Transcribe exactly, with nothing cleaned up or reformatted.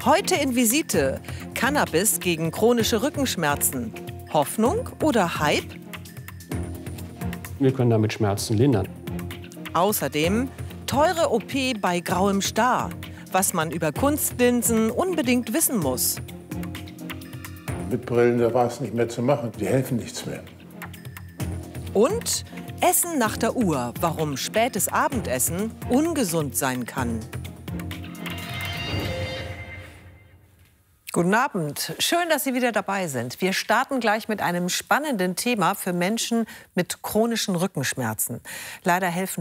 Heute in Visite: Cannabis gegen chronische Rückenschmerzen. Hoffnung oder Hype? Wir können damit Schmerzen lindern. Außerdem teure O P bei grauem Star. Was man über Kunstlinsen unbedingt wissen muss. Mit Brillen, da war es nicht mehr zu machen. Die helfen nichts mehr. Und Essen nach der Uhr. Warum spätes Abendessen ungesund sein kann. Guten Abend. Schön, dass Sie wieder dabei sind. Wir starten gleich mit einem spannenden Thema für Menschen mit chronischen Rückenschmerzen. Leider helfen